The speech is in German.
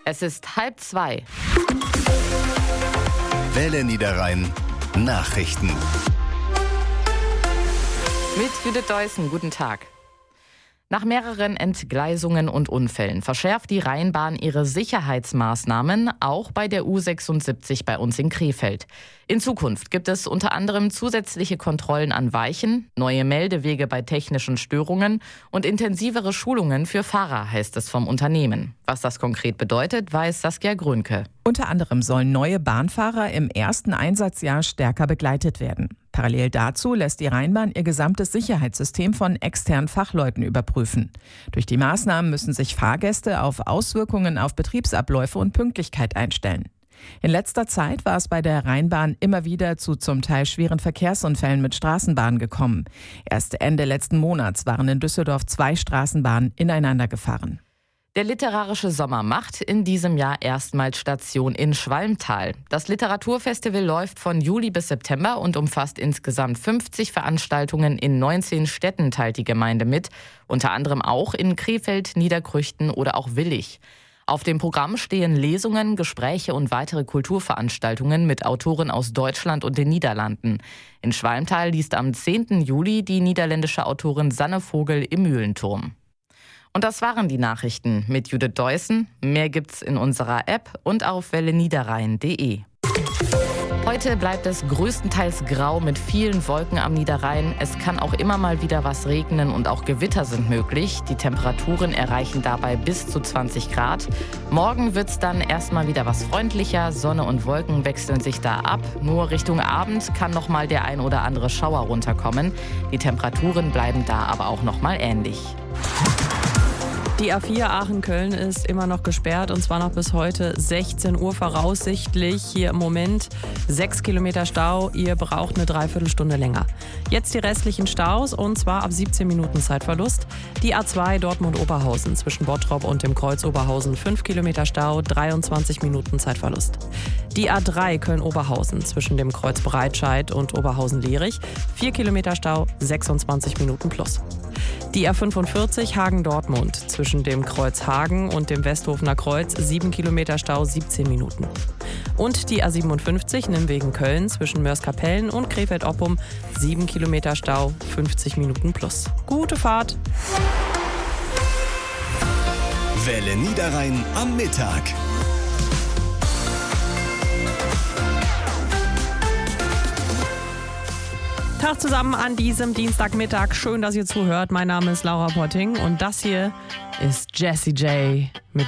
Es ist 1:30. Welle Niederrhein Nachrichten. Mit Judith Deussen, guten Tag. Nach mehreren Entgleisungen und Unfällen verschärft die Rheinbahn ihre Sicherheitsmaßnahmen, auch bei der U76 bei uns in Krefeld. In Zukunft gibt es unter anderem zusätzliche Kontrollen an Weichen, neue Meldewege bei technischen Störungen und intensivere Schulungen für Fahrer, heißt es vom Unternehmen. Was das konkret bedeutet, weiß Saskia Grünke. Unter anderem sollen neue Bahnfahrer im ersten Einsatzjahr stärker begleitet werden. Parallel dazu lässt die Rheinbahn ihr gesamtes Sicherheitssystem von externen Fachleuten überprüfen. Durch die Maßnahmen müssen sich Fahrgäste auf Auswirkungen auf Betriebsabläufe und Pünktlichkeit einstellen. In letzter Zeit war es bei der Rheinbahn immer wieder zu zum Teil schweren Verkehrsunfällen mit Straßenbahnen gekommen. Erst Ende letzten Monats waren in Düsseldorf 2 Straßenbahnen ineinander gefahren. Der literarische Sommer macht in diesem Jahr erstmals Station in Schwalmtal. Das Literaturfestival läuft von Juli bis September und umfasst insgesamt 50 Veranstaltungen in 19 Städten, teilt die Gemeinde mit. Unter anderem auch in Krefeld, Niederkrüchten oder auch Willich. Auf dem Programm stehen Lesungen, Gespräche und weitere Kulturveranstaltungen mit Autoren aus Deutschland und den Niederlanden. In Schwalmtal liest am 10. Juli die niederländische Autorin Sanne Vogel im Mühlenturm. Und das waren die Nachrichten mit Judith Deussen. Mehr gibt's in unserer App und auf welleniederrhein.de. Heute bleibt es größtenteils grau mit vielen Wolken am Niederrhein. Es kann auch immer mal wieder was regnen und auch Gewitter sind möglich. Die Temperaturen erreichen dabei bis zu 20 Grad. Morgen wird's dann erstmal wieder was freundlicher. Sonne und Wolken wechseln sich da ab. Nur Richtung Abend kann noch mal der ein oder andere Schauer runterkommen. Die Temperaturen bleiben da aber auch noch mal ähnlich. Die A4 Aachen-Köln ist immer noch gesperrt und zwar noch bis heute 16 Uhr voraussichtlich. Hier im Moment 6 Kilometer Stau. Ihr braucht eine Dreiviertelstunde länger. Jetzt die restlichen Staus und zwar ab 17 Minuten Zeitverlust. Die A2 Dortmund-Oberhausen zwischen Bottrop und dem Kreuz Oberhausen 5 Kilometer Stau, 23 Minuten Zeitverlust. Die A3 Köln-Oberhausen zwischen dem Kreuz Breitscheid und Oberhausen-Lierich 4 Kilometer Stau, 26 Minuten plus. Die A45 Hagen-Dortmund zwischen dem Kreuz Hagen und dem Westhofener Kreuz 7 Kilometer Stau, 17 Minuten. Und die A57 Nimwegen-Köln zwischen Mörs-Kapellen und Krefeld-Oppum 7 Kilometer Stau, 50 Minuten plus. Gute Fahrt! Welle Niederrhein am Mittag. Tag zusammen an diesem Dienstagmittag. Schön, dass ihr zuhört. Mein Name ist Laura Potting und das hier ist Jessie J.